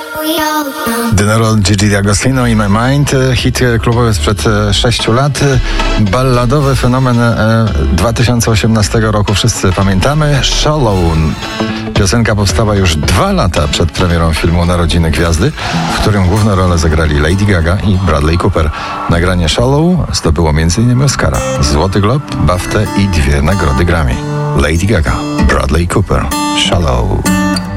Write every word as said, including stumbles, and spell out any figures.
Dinero Gigi D'Agostino i My Mind, hit klubowy sprzed sześciu lat, balladowy fenomen dwa tysiące osiemnastego roku, wszyscy pamiętamy. Shallow. Piosenka powstała już dwa lata przed premierą filmu Narodziny Gwiazdy, w którym główne role zagrali Lady Gaga i Bradley Cooper. Nagranie Shallow zdobyło między innymi Oscara, Złoty Glob, BAFTę i dwie nagrody Grammy. Lady Gaga, Bradley Cooper, Shallow.